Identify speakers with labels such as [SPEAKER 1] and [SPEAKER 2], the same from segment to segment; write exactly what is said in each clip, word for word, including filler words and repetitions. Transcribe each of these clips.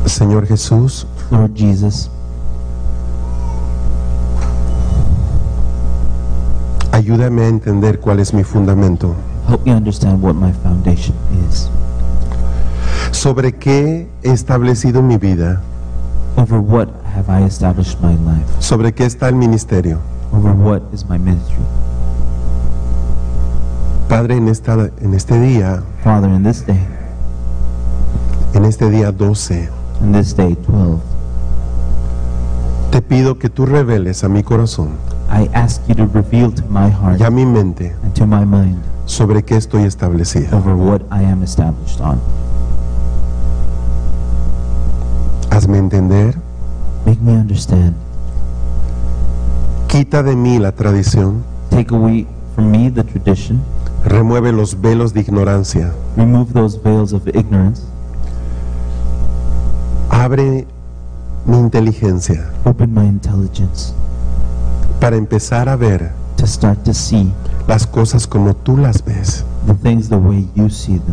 [SPEAKER 1] Señor Jesús,
[SPEAKER 2] Lord Jesus,
[SPEAKER 1] ayúdame a entender cuál es mi fundamento.
[SPEAKER 2] help me understand what my foundation is.
[SPEAKER 1] ¿Sobre qué he establecido mi vida?
[SPEAKER 2] Over what have I established my life?
[SPEAKER 1] ¿Sobre qué está el ministerio?
[SPEAKER 2] Over what is my ministry?
[SPEAKER 1] Padre, en, esta, en este día,
[SPEAKER 2] Father, in this day,
[SPEAKER 1] en este día doce,
[SPEAKER 2] in this day twelve,
[SPEAKER 1] te pido que tú reveles a mi corazón
[SPEAKER 2] I ask you to reveal to my heart
[SPEAKER 1] y a mi mente
[SPEAKER 2] and to my mind
[SPEAKER 1] sobre qué estoy establecido.
[SPEAKER 2] over what I am established on.
[SPEAKER 1] Hazme entender,
[SPEAKER 2] Make me understand.
[SPEAKER 1] quita de mí la tradición,
[SPEAKER 2] Take away from me the tradition.
[SPEAKER 1] remueve los velos de ignorancia,
[SPEAKER 2] Remove those veils of ignorance.
[SPEAKER 1] abre mi inteligencia
[SPEAKER 2] Open my intelligence
[SPEAKER 1] para empezar a ver
[SPEAKER 2] to start to see
[SPEAKER 1] las cosas como tú las ves.
[SPEAKER 2] the things the way you see them.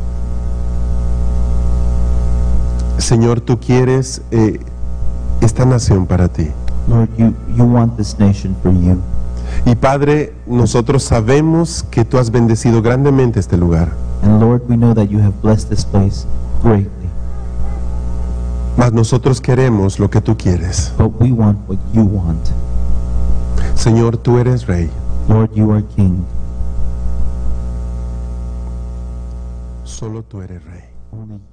[SPEAKER 1] Señor, tú quieres eh, esta nación para ti.
[SPEAKER 2] Lord, you, you want this nation for you.
[SPEAKER 1] Y Padre, nosotros sabemos que tú has bendecido grandemente este lugar,
[SPEAKER 2] And Lord, we know that you have blessed this place greatly.
[SPEAKER 1] mas nosotros queremos lo que tú quieres.
[SPEAKER 2] But we want what you want.
[SPEAKER 1] Señor, tú eres Rey,
[SPEAKER 2] Lord, you are King.
[SPEAKER 1] solo tú eres Rey.
[SPEAKER 2] Only